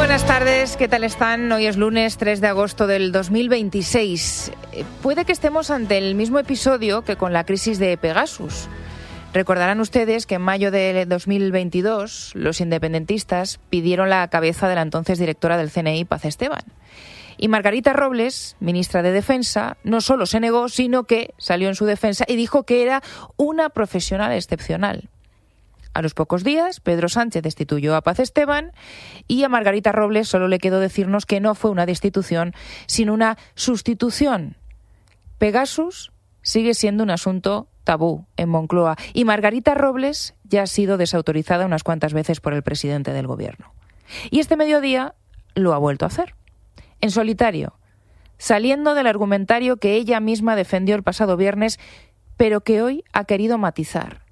Buenas tardes, ¿qué tal están? Hoy es lunes 3 de agosto del 2026. Puede que estemos ante el mismo episodio que con la crisis de Pegasus. Recordarán ustedes que en mayo de 2022 los independentistas pidieron la cabeza de la entonces directora del CNI, Paz Esteban. Y Margarita Robles, ministra de Defensa, no solo se negó, sino que salió en su defensa y dijo que era una profesional excepcional. A los pocos días, Pedro Sánchez destituyó a Paz Esteban y a Margarita Robles solo le quedó decirnos que no fue una destitución, sino una sustitución. Pegasus sigue siendo un asunto tabú en Moncloa y Margarita Robles ya ha sido desautorizada unas cuantas veces por el presidente del Gobierno. Y este mediodía lo ha vuelto a hacer, en solitario, saliendo del argumentario que ella misma defendió el pasado viernes, pero que hoy ha querido matizar.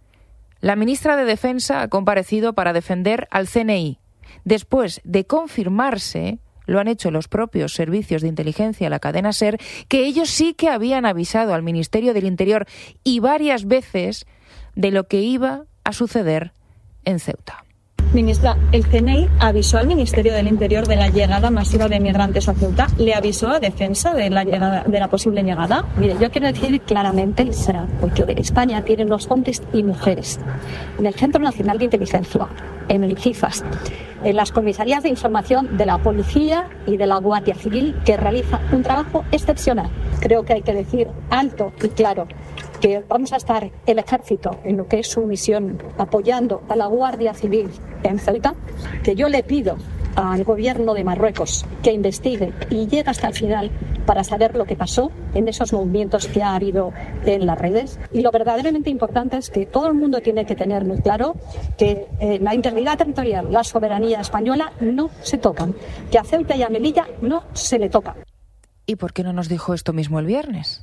La ministra de Defensa ha comparecido para defender al CNI. Después de confirmarse, lo han hecho los propios servicios de inteligencia, la cadena SER, que ellos sí que habían avisado al Ministerio del Interior y varias veces de lo que iba a suceder en Ceuta. Ministra, el CNI avisó al Ministerio del Interior de la llegada masiva de migrantes a Ceuta. ¿Le avisó a Defensa de la posible llegada? Mire, yo quiero decir claramente, porque España tiene los hombres y mujeres en el Centro Nacional de Inteligencia, en el CIFAS, en las comisarías de información de la Policía y de la Guardia Civil, que realiza un trabajo excepcional. Creo que hay que decir alto y claro que vamos a estar el Ejército en lo que es su misión apoyando a la Guardia Civil en Ceuta, que yo le pido al gobierno de Marruecos que investigue y llegue hasta el final para saber lo que pasó en esos movimientos que ha habido en las redes. Y lo verdaderamente importante es que todo el mundo tiene que tener muy claro que la integridad territorial, la soberanía española no se tocan, que a Ceuta y a Melilla no se le toca. ¿Y por qué no nos dijo esto mismo el viernes?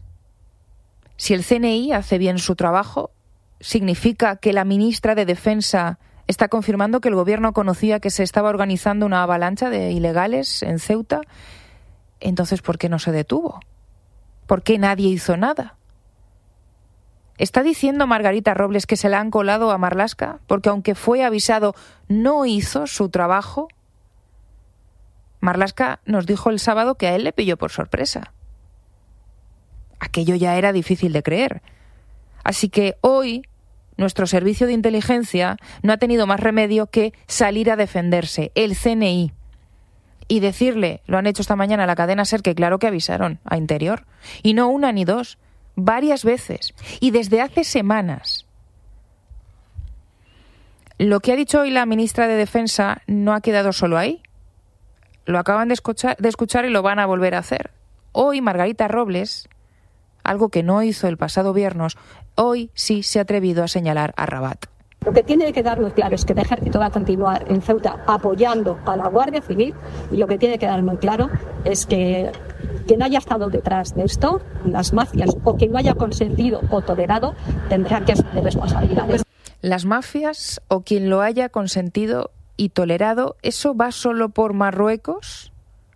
Si el CNI hace bien su trabajo, ¿significa que la ministra de Defensa está confirmando que el gobierno conocía que se estaba organizando una avalancha de ilegales en Ceuta? Entonces, ¿por qué no se detuvo? ¿Por qué nadie hizo nada? ¿Está diciendo Margarita Robles que se la han colado a Marlaska porque aunque fue avisado no hizo su trabajo? Marlaska nos dijo el sábado que a él le pilló por sorpresa. Aquello ya era difícil de creer. Así que hoy nuestro servicio de inteligencia no ha tenido más remedio que salir a defenderse, el CNI, y decirle, lo han hecho esta mañana a la cadena SER, que claro que avisaron a Interior, y no una ni dos, varias veces, y desde hace semanas. Lo que ha dicho hoy la ministra de Defensa no ha quedado solo ahí. Lo acaban de escuchar y lo van a volver a hacer. Hoy Margarita Robles, algo que no hizo el pasado viernes, hoy sí se ha atrevido a señalar a Rabat. Lo que tiene que quedar muy claro es que el Ejército va a continuar en Ceuta apoyando a la Guardia Civil, y lo que tiene que quedar muy claro es que quien haya estado detrás de esto, las mafias, o quien lo haya consentido o tolerado, tendrán que asumir responsabilidades. Las mafias o quien lo haya consentido y tolerado, ¿eso va solo por Marruecos?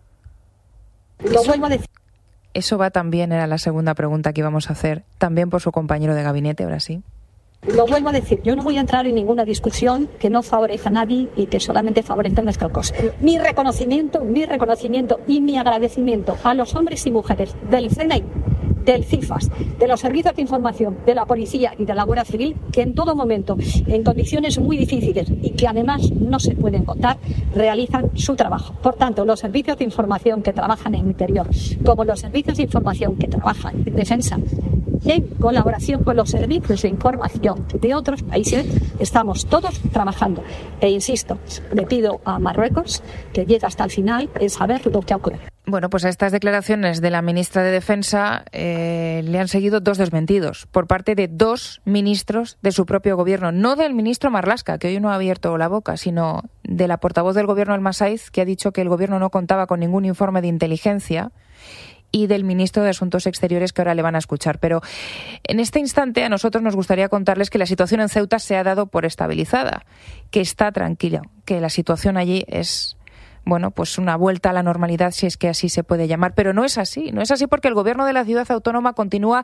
Lo vuelvo a decir. Eso va también, era la segunda pregunta que íbamos a hacer, también por su compañero de gabinete, ahora sí. Lo vuelvo a decir, yo no voy a entrar en ninguna discusión que no favorezca a nadie y que solamente favorezca a nuestro costo. Mi reconocimiento y mi agradecimiento a los hombres y mujeres del CNI, del CIFAS, de los servicios de información, de la policía y de la Guardia Civil, que en todo momento, en condiciones muy difíciles y que además no se pueden contar, realizan su trabajo. Por tanto, los servicios de información que trabajan en Interior, como los servicios de información que trabajan en Defensa, en colaboración con los servicios de información de otros países, estamos todos trabajando. E insisto, le pido a Marruecos que llegue hasta el final en saber lo que ha ocurrido. Bueno, pues a estas declaraciones de la ministra de Defensa le han seguido dos desmentidos por parte de dos ministros de su propio gobierno. No del ministro Marlaska, que hoy no ha abierto la boca, sino de la portavoz del gobierno, El Masaiz, que ha dicho que el gobierno no contaba con ningún informe de inteligencia, y del ministro de Asuntos Exteriores, que ahora le van a escuchar. Pero en este instante a nosotros nos gustaría contarles que la situación en Ceuta se ha dado por estabilizada, que está tranquila, que la situación allí es, bueno, pues una vuelta a la normalidad, si es que así se puede llamar. Pero no es así porque el gobierno de la ciudad autónoma continúa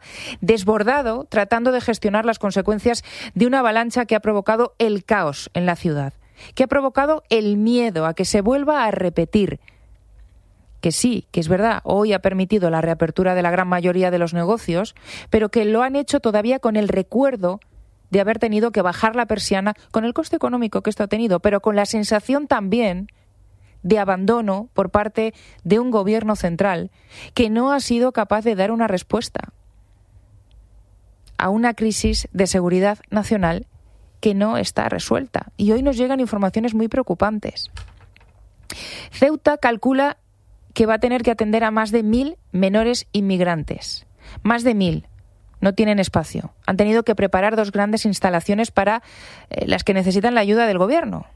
desbordado tratando de gestionar las consecuencias de una avalancha que ha provocado el caos en la ciudad. que ha provocado el miedo a que se vuelva a repetir. Que sí, que es verdad, hoy ha permitido la reapertura de la gran mayoría de los negocios, pero que lo han hecho todavía con el recuerdo de haber tenido que bajar la persiana, con el coste económico que esto ha tenido, pero con la sensación también de abandono por parte de un gobierno central que no ha sido capaz de dar una respuesta a una crisis de seguridad nacional que no está resuelta. Y hoy nos llegan informaciones muy preocupantes. Ceuta calcula que va a tener que atender a más de 1.000 menores inmigrantes. Más de 1.000. No tienen espacio. Han tenido que preparar 2 grandes instalaciones para las que necesitan la ayuda del gobierno.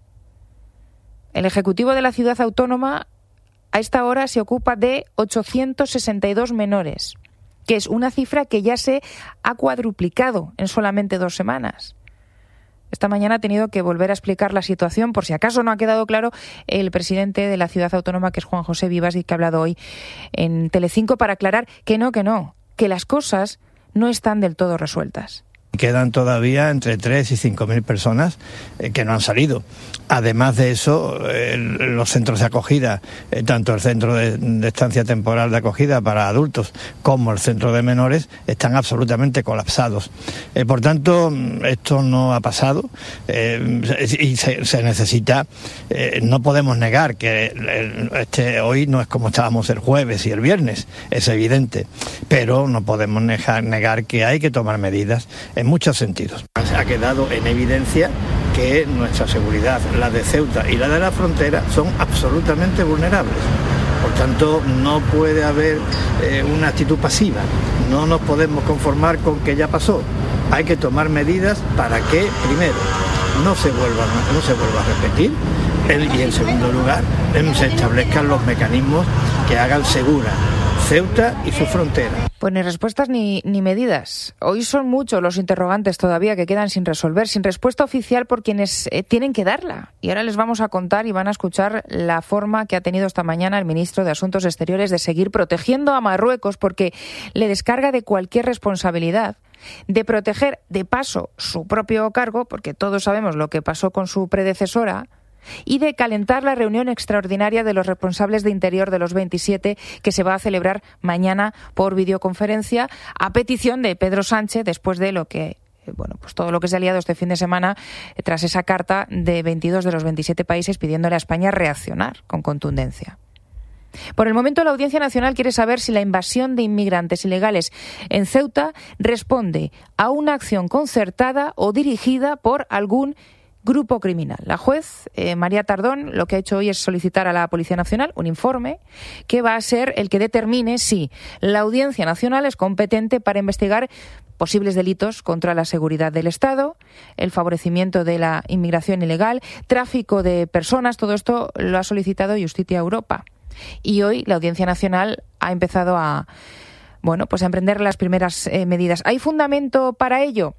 El Ejecutivo de la ciudad autónoma a esta hora se ocupa de 862 menores, que es una cifra que ya se ha cuadruplicado en solamente 2 semanas. Esta mañana ha tenido que volver a explicar la situación, por si acaso no ha quedado claro, el presidente de la ciudad autónoma, que es Juan José Vivas, y que ha hablado hoy en Telecinco para aclarar que que las cosas no están del todo resueltas. Quedan todavía entre 3 y 5.000 personas que no han salido. Además de eso, los centros de acogida, tanto el centro de estancia temporal de acogida para adultos como el centro de menores, están absolutamente colapsados. Por tanto, esto no ha pasado y se necesita. No podemos negar que hoy no es como estábamos el jueves y el viernes, es evidente, pero no podemos negar que hay que tomar medidas en muchos sentidos. Ha quedado en evidencia que nuestra seguridad, la de Ceuta y la de la frontera, son absolutamente vulnerables. Por tanto, no puede haber una actitud pasiva. No nos podemos conformar con que ya pasó. Hay que tomar medidas para que, primero, no se vuelva a repetir y, en segundo lugar, se establezcan los mecanismos que hagan segura Ceuta y su frontera. Pues ni respuestas ni medidas. Hoy son muchos los interrogantes todavía que quedan sin resolver, sin respuesta oficial por quienes tienen que darla. Y ahora les vamos a contar y van a escuchar la forma que ha tenido esta mañana el ministro de Asuntos Exteriores de seguir protegiendo a Marruecos, porque le descarga de cualquier responsabilidad de proteger de paso su propio cargo, porque todos sabemos lo que pasó con su predecesora, y de calentar la reunión extraordinaria de los responsables de Interior de los 27 que se va a celebrar mañana por videoconferencia a petición de Pedro Sánchez, después de lo que pues todo lo que se ha liado este fin de semana tras esa carta de 22 de los 27 países pidiéndole a España reaccionar con contundencia. Por el momento, la Audiencia Nacional quiere saber si la invasión de inmigrantes ilegales en Ceuta responde a una acción concertada o dirigida por algún grupo criminal. La juez María Tardón lo que ha hecho hoy es solicitar a la Policía Nacional un informe que va a ser el que determine si la Audiencia Nacional es competente para investigar posibles delitos contra la seguridad del Estado, el favorecimiento de la inmigración ilegal, tráfico de personas. Todo esto lo ha solicitado Justicia Europa. Y hoy la Audiencia Nacional ha empezado a emprender las primeras medidas. ¿Hay fundamento para ello?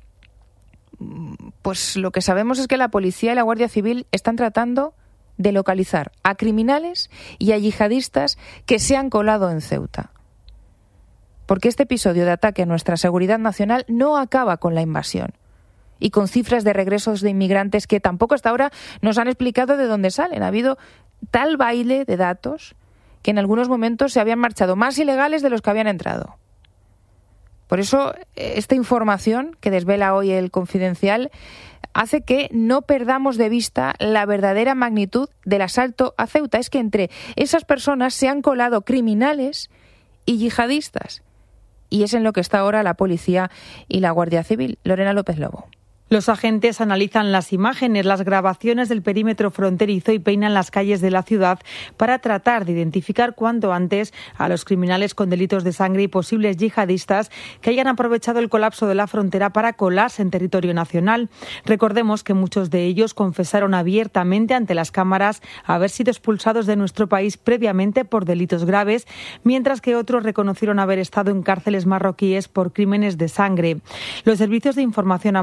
Pues lo que sabemos es que la policía y la Guardia Civil están tratando de localizar a criminales y a yihadistas que se han colado en Ceuta. Porque este episodio de ataque a nuestra seguridad nacional no acaba con la invasión y con cifras de regresos de inmigrantes que tampoco hasta ahora nos han explicado de dónde salen. Ha habido tal baile de datos que en algunos momentos se habían marchado más ilegales de los que habían entrado. Por eso, esta información que desvela hoy el Confidencial hace que no perdamos de vista la verdadera magnitud del asalto a Ceuta. Es que entre esas personas se han colado criminales y yihadistas. Y es en lo que está ahora la policía y la Guardia Civil. Lorena López Lobo. Los agentes analizan las imágenes, las grabaciones del perímetro fronterizo y peinan las calles de la ciudad para tratar de identificar cuanto antes a los criminales con delitos de sangre y posibles yihadistas que hayan aprovechado el colapso de la frontera para colarse en territorio nacional. Recordemos que muchos de ellos confesaron abiertamente ante las cámaras haber sido expulsados de nuestro país previamente por delitos graves, mientras que otros reconocieron haber estado en cárceles marroquíes por crímenes de sangre. Los servicios de información han movilizado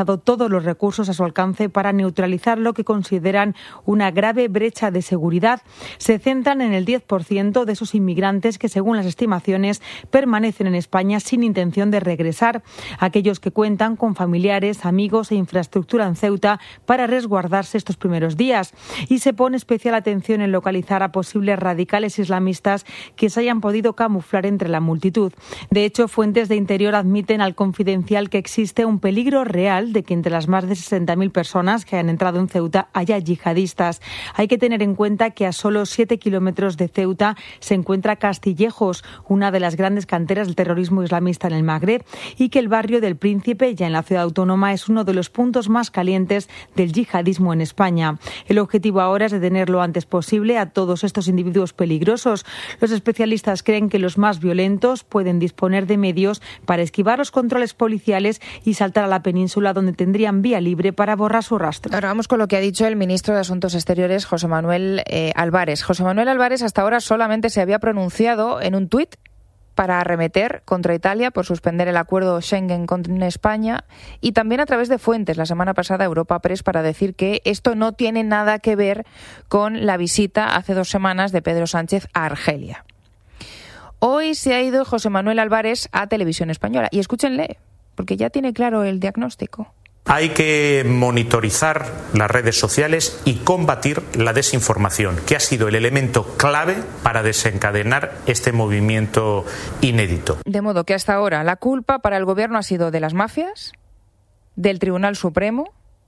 dado todos los recursos a su alcance para neutralizar lo que consideran una grave brecha de seguridad. Se centran en el 10% de esos inmigrantes que, según las estimaciones, permanecen en España sin intención de regresar. Aquellos que cuentan con familiares, amigos e infraestructura en Ceuta para resguardarse estos primeros días. Y se pone especial atención en localizar a posibles radicales islamistas que se hayan podido camuflar entre la multitud. De hecho, fuentes de Interior admiten al Confidencial que existe un peligro real de que entre las más de 60.000 personas que han entrado en Ceuta haya yihadistas. Hay que tener en cuenta que a solo 7 kilómetros de Ceuta se encuentra Castillejos, una de las grandes canteras del terrorismo islamista en el Magreb, y que el barrio del Príncipe, ya en la ciudad autónoma, es uno de los puntos más calientes del yihadismo en España. El objetivo ahora es detener lo antes posible a todos estos individuos peligrosos. Los especialistas creen que los más violentos pueden disponer de medios para esquivar los controles policiales y saltar a la península, donde tendrían vía libre para borrar su rastro. Ahora vamos con lo que ha dicho el ministro de Asuntos Exteriores, José Manuel Álvarez. José Manuel Álvarez hasta ahora solamente se había pronunciado en un tuit para arremeter contra Italia por suspender el acuerdo Schengen con España, y también a través de fuentes la semana pasada Europa Press para decir que esto no tiene nada que ver con la visita hace 2 semanas de Pedro Sánchez a Argelia. Hoy se ha ido José Manuel Álvarez a Televisión Española y escúchenle, porque ya tiene claro el diagnóstico. Hay que monitorizar las redes sociales y combatir la desinformación, que ha sido el elemento clave para desencadenar este movimiento inédito. De modo que hasta ahora la culpa para el gobierno ha sido de las mafias, del Tribunal Supremo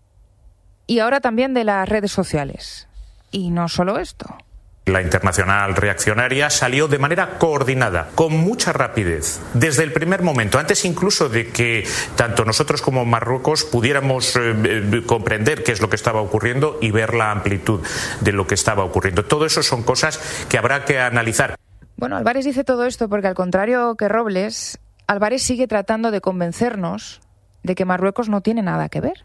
y ahora también de las redes sociales. Y no solo esto. La Internacional Reaccionaria salió de manera coordinada, con mucha rapidez, desde el primer momento, antes incluso de que tanto nosotros como Marruecos pudiéramos comprender qué es lo que estaba ocurriendo y ver la amplitud de lo que estaba ocurriendo. Todo eso son cosas que habrá que analizar. Bueno, Álvarez dice todo esto porque, al contrario que Robles, Álvarez sigue tratando de convencernos de que Marruecos no tiene nada que ver.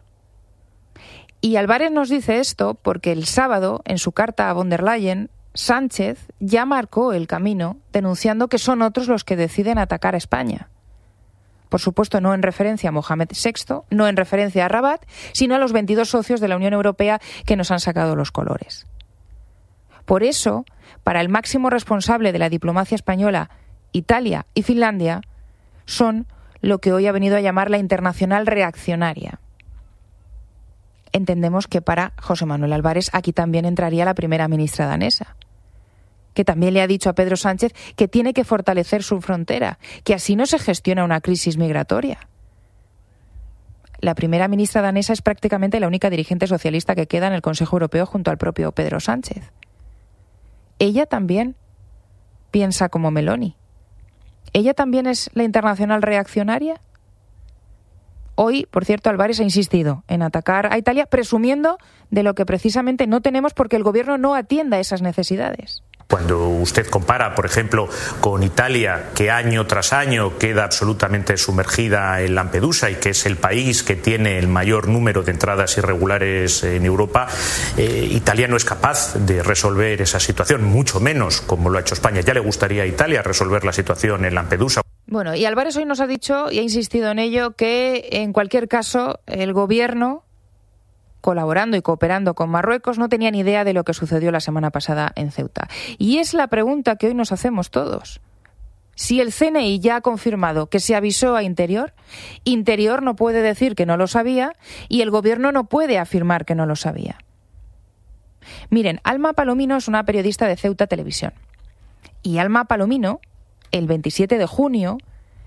Y Álvarez nos dice esto porque el sábado, en su carta a von der Leyen, Sánchez ya marcó el camino denunciando que son otros los que deciden atacar a España. Por supuesto, no en referencia a Mohamed VI, no en referencia a Rabat, sino a los 22 socios de la Unión Europea que nos han sacado los colores. Por eso, para el máximo responsable de la diplomacia española, Italia y Finlandia son lo que hoy ha venido a llamar la Internacional Reaccionaria. Entendemos que para José Manuel Álvarez aquí también entraría la primera ministra danesa, que también le ha dicho a Pedro Sánchez que tiene que fortalecer su frontera, que así no se gestiona una crisis migratoria. La primera ministra danesa es prácticamente la única dirigente socialista que queda en el Consejo Europeo junto al propio Pedro Sánchez. Ella también piensa como Meloni. ¿Ella también es la Internacional Reaccionaria? Hoy, por cierto, Álvarez ha insistido en atacar a Italia, presumiendo de lo que precisamente no tenemos porque el gobierno no atienda a esas necesidades. Cuando usted compara, por ejemplo, con Italia, que año tras año queda absolutamente sumergida en Lampedusa y que es el país que tiene el mayor número de entradas irregulares en Europa, Italia no es capaz de resolver esa situación, mucho menos como lo ha hecho España. Ya le gustaría a Italia resolver la situación en Lampedusa. Bueno, y Álvarez hoy nos ha dicho, y ha insistido en ello, que en cualquier caso el gobierno, colaborando y cooperando con Marruecos, no tenía ni idea de lo que sucedió la semana pasada en Ceuta. Y es la pregunta que hoy nos hacemos todos. Si el CNI ya ha confirmado que se avisó a Interior, Interior no puede decir que no lo sabía y el gobierno no puede afirmar que no lo sabía. Miren, Alma Palomino es una periodista de Ceuta Televisión. Y Alma Palomino, el 27 de junio,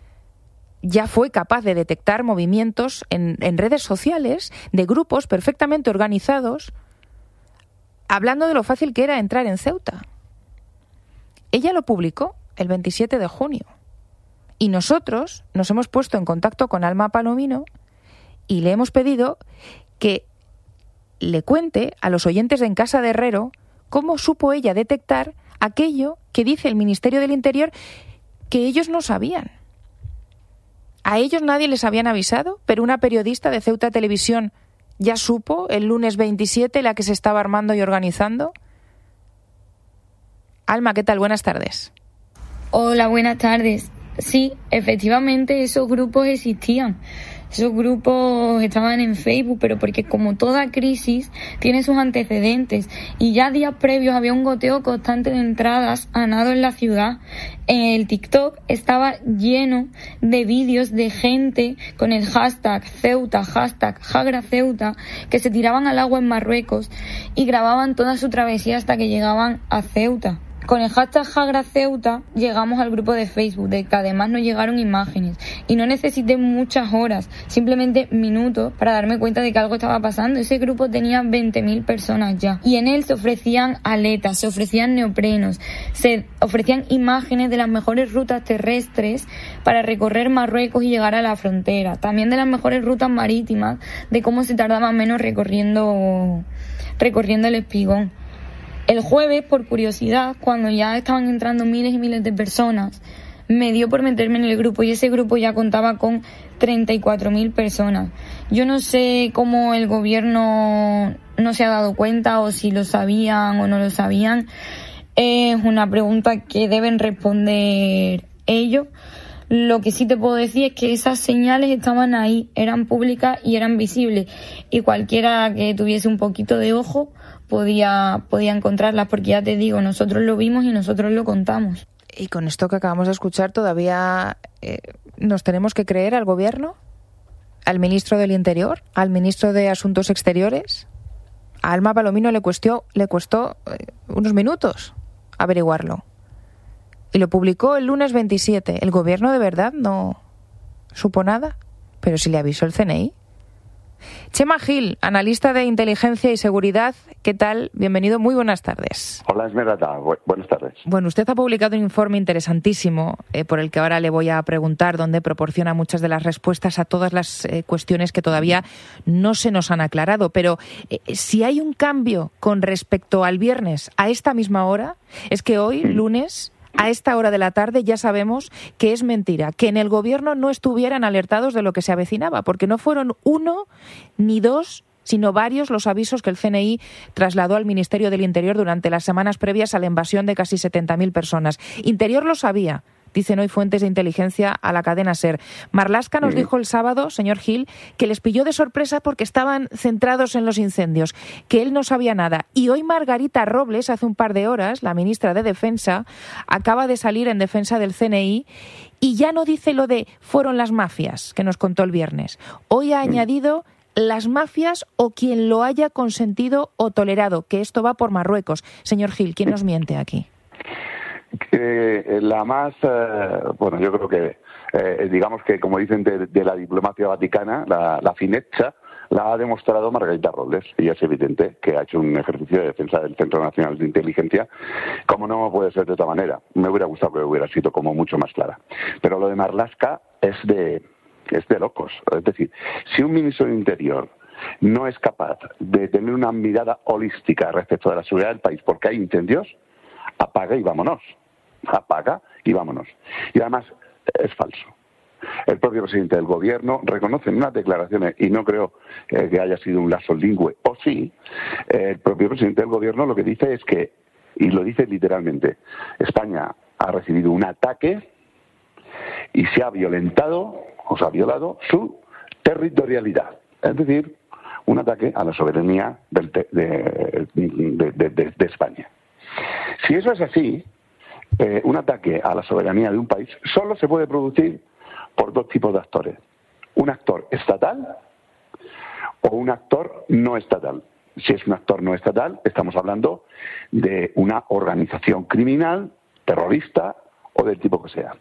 ya fue capaz de detectar movimientos en redes sociales de grupos perfectamente organizados hablando de lo fácil que era entrar en Ceuta. Ella lo publicó el 27 de junio y nosotros nos hemos puesto en contacto con Alma Palomino y le hemos pedido que le cuente a los oyentes de En Casa de Herrero cómo supo ella detectar aquello que dice el Ministerio del Interior que ellos no sabían. A ellos nadie les habían avisado, pero una periodista de Ceuta Televisión ya supo el lunes 27 la que se estaba armando y organizando. Alma, ¿qué tal? Buenas tardes. Hola, buenas tardes. Sí, efectivamente esos grupos existían. Esos grupos estaban en Facebook, pero porque como toda crisis tiene sus antecedentes y ya días previos había un goteo constante de entradas a nado en la ciudad. El TikTok estaba lleno de vídeos de gente con el hashtag Ceuta, hashtag Jagra Ceuta, que se tiraban al agua en Marruecos y grababan toda su travesía hasta que llegaban a Ceuta. Con el hashtag Jagra Ceuta llegamos al grupo de Facebook, de que además nos llegaron imágenes y no necesité muchas horas, simplemente minutos para darme cuenta de que algo estaba pasando. Ese grupo tenía 20.000 personas ya y en él se ofrecían aletas, se ofrecían neoprenos, se ofrecían imágenes de las mejores rutas terrestres para recorrer Marruecos y llegar a la frontera, también de las mejores rutas marítimas, de cómo se tardaba menos recorriendo el Espigón. El jueves, por curiosidad, cuando ya estaban entrando miles y miles de personas, me dio por meterme en el grupo y ese grupo ya contaba con 34.000 personas. Yo no sé cómo el gobierno no se ha dado cuenta o si lo sabían o no lo sabían. Es una pregunta que deben responder ellos. Lo que sí te puedo decir es que esas señales estaban ahí, eran públicas y eran visibles. Y cualquiera que tuviese un poquito de ojo podía encontrarlas, porque ya te digo, nosotros lo vimos y nosotros lo contamos. Y con esto que acabamos de escuchar, ¿todavía nos tenemos que creer al gobierno? ¿Al ministro del Interior? ¿Al ministro de Asuntos Exteriores? A Alma Palomino le costó unos minutos averiguarlo. Y lo publicó el lunes 27. ¿El gobierno de verdad no supo nada? Pero si le avisó el CNI. Chema Gil, analista de inteligencia y seguridad, ¿qué tal? Bienvenido, muy buenas tardes. Hola Esmeralda, buenas tardes. Bueno, usted ha publicado un informe interesantísimo por el que ahora le voy a preguntar, donde proporciona muchas de las respuestas a todas las cuestiones que todavía no se nos han aclarado. Pero si hay un cambio con respecto al viernes a esta misma hora, es que hoy, lunes, a esta hora de la tarde ya sabemos que es mentira, que en el gobierno no estuvieran alertados de lo que se avecinaba, porque no fueron uno ni dos, sino varios los avisos que el CNI trasladó al Ministerio del Interior durante las semanas previas a la invasión de casi 70.000 personas. Interior lo sabía, dicen hoy fuentes de inteligencia a la cadena SER. Marlaska nos dijo el sábado, señor Gil, que les pilló de sorpresa porque estaban centrados en los incendios, que él no sabía nada. Y hoy Margarita Robles, hace un par de horas, la ministra de Defensa, acaba de salir en defensa del CNI y ya no dice lo de fueron las mafias, que nos contó el viernes. Hoy ha añadido las mafias o quien lo haya consentido o tolerado, que esto va por Marruecos. Señor Gil, ¿quién nos miente aquí? La más, yo creo que, digamos que, como dicen de la diplomacia vaticana, la finezza la ha demostrado Margarita Robles, y es evidente que ha hecho un ejercicio de defensa del Centro Nacional de Inteligencia, como no puede ser de otra manera. Me hubiera gustado que hubiera sido como mucho más clara. Pero lo de Marlaska es de locos. Es decir, si un ministro del Interior no es capaz de tener una mirada holística respecto de la seguridad del país porque hay incendios, apaga y vámonos. Apaga y vámonos. Y además es falso. El propio presidente del gobierno reconoce en unas declaraciones, y no creo que haya sido un lazo lingüe, o sí, el propio presidente del gobierno lo que dice es que, y lo dice literalmente, España ha recibido un ataque y se ha violentado, o se ha violado su territorialidad. Es decir, un ataque a la soberanía de España. Si eso es así, un ataque a la soberanía de un país solo se puede producir por dos tipos de actores. Un actor estatal o un actor no estatal. Si es un actor no estatal, estamos hablando de una organización criminal, terrorista o del tipo que sea.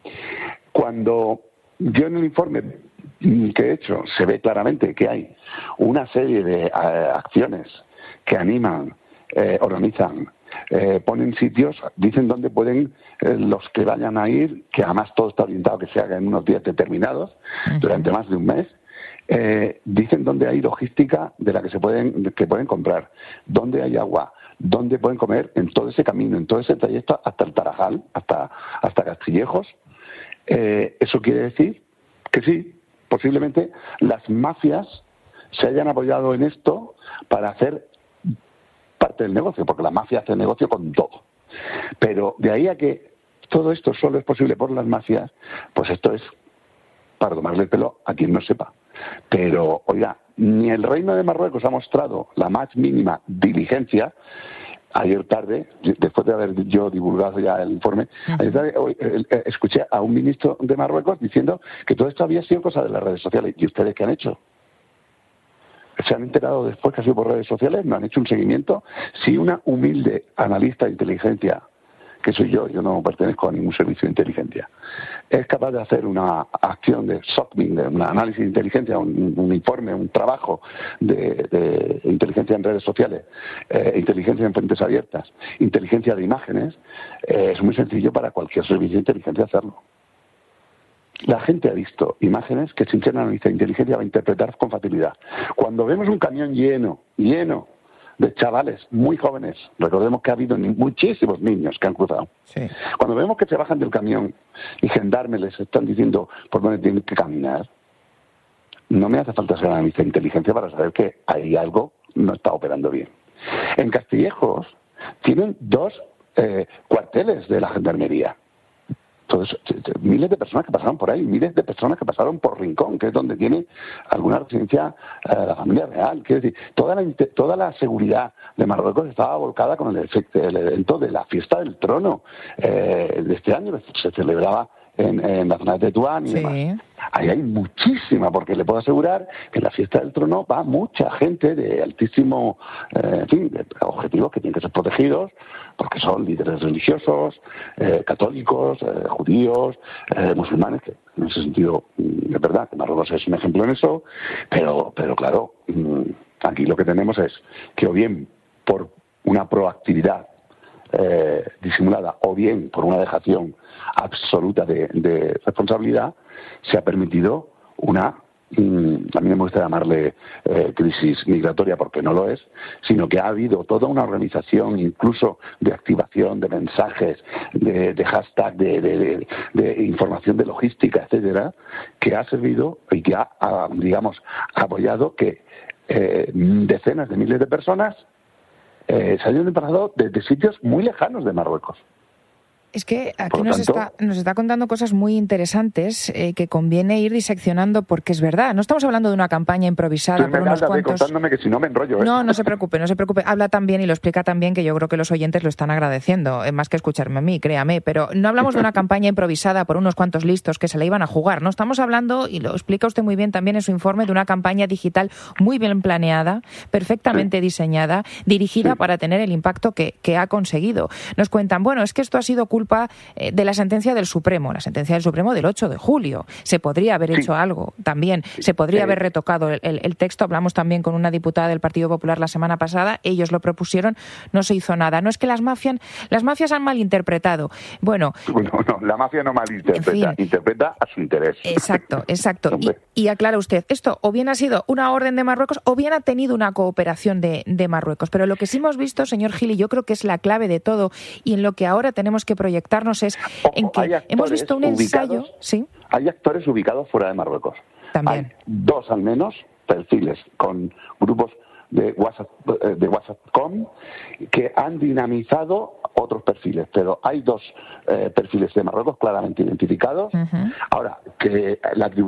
Cuando yo en el informe que he hecho se ve claramente que hay una serie de acciones que animan, organizan, ponen sitios, dicen dónde pueden los que vayan a ir, que además todo está orientado a que se haga en unos días determinados, durante más de un mes, dicen dónde hay logística de la que pueden comprar, dónde hay agua, dónde pueden comer en todo ese camino, en todo ese trayecto hasta el Tarajal, hasta Castillejos. Eso quiere decir que sí, posiblemente las mafias se hayan apoyado en esto para hacer parte del negocio, porque la mafia hace negocio con todo. Pero de ahí a que todo esto solo es posible por las mafias, pues esto es para tomarle el pelo a quien no sepa. Pero, oiga, ni el Reino de Marruecos ha mostrado la más mínima diligencia. Ayer tarde, después de haber yo divulgado ya el informe, ayer tarde escuché a un ministro de Marruecos diciendo que todo esto había sido cosa de las redes sociales. ¿Y ustedes qué han hecho? ¿Se han enterado después que ha sido por redes sociales? ¿No han hecho un seguimiento? Si una humilde analista de inteligencia, que soy yo no pertenezco a ningún servicio de inteligencia, es capaz de hacer una acción de SOCMIN, de un análisis de inteligencia, un informe, un trabajo de inteligencia en redes sociales, inteligencia en fuentes abiertas, inteligencia de imágenes, es muy sencillo para cualquier servicio de inteligencia hacerlo. La gente ha visto imágenes que sin ser analista de inteligencia va a interpretar con facilidad. Cuando vemos un camión lleno de chavales muy jóvenes, recordemos que ha habido muchísimos niños que han cruzado. Sí. Cuando vemos que se bajan del camión y gendarmes les están diciendo por dónde tienen que caminar, no me hace falta ser analista de inteligencia para saber que hay algo no está operando bien. En Castillejos tienen 2 cuarteles de la gendarmería. Entonces, miles de personas que pasaron por ahí, miles de personas que pasaron por Rincón, que es donde tiene alguna residencia la familia real. Quiero decir, toda la seguridad de Marruecos estaba volcada con el evento de la fiesta del trono de este año, que se celebraba en la zona de Tetuán y demás. Ahí hay muchísima, porque le puedo asegurar que en la fiesta del trono va mucha gente de altísimo, de objetivos que tienen que ser protegidos, porque son líderes religiosos, católicos, judíos, musulmanes, que en ese sentido es verdad que Marruecos es un ejemplo en eso, pero claro, aquí lo que tenemos es que o bien por una proactividad disimulada o bien por una dejación absoluta de responsabilidad, se ha permitido una, a mí me gusta llamarle crisis migratoria porque no lo es, sino que ha habido toda una organización incluso de activación de mensajes, de hashtag, de información de logística, etcétera, que ha servido y que ha digamos, apoyado que decenas de miles de personas se hayan desplazado desde sitios muy lejanos de Marruecos. Es que aquí nos está contando cosas muy interesantes que conviene ir diseccionando porque es verdad. No estamos hablando de una campaña improvisada por unos cuantos... contándome que si no me enrollo. No se preocupe. Habla tan bien y lo explica tan bien que yo creo que los oyentes lo están agradeciendo, más que escucharme a mí, créame. Pero no hablamos de una campaña improvisada por unos cuantos listos que se la iban a jugar. No estamos hablando, y lo explica usted muy bien también en su informe, de una campaña digital muy bien planeada, perfectamente diseñada, dirigida para tener el impacto que ha conseguido. Nos cuentan, bueno, es que esto ha sido culpa de la sentencia del Supremo del 8 de julio. Se podría haber hecho algo también, se podría haber retocado el texto. Hablamos también con una diputada del Partido Popular la semana pasada, ellos lo propusieron, no se hizo nada. No es que las mafias han malinterpretado. Bueno, no, la mafia no malinterpreta, en fin, interpreta a su interés. Exacto. Y aclara usted, esto o bien ha sido una orden de Marruecos o bien ha tenido una cooperación de Marruecos. Pero lo que sí hemos visto, señor Gil, y yo creo que es la clave de todo y en lo que ahora tenemos que proyectarnos es en que hemos visto un ensayo. ¿Sí? Hay actores ubicados fuera de Marruecos. También. Hay 2 al menos perfiles con grupos de WhatsApp.com que han dinamizado otros perfiles, pero hay 2 perfiles de Marruecos claramente identificados. Ahora, que la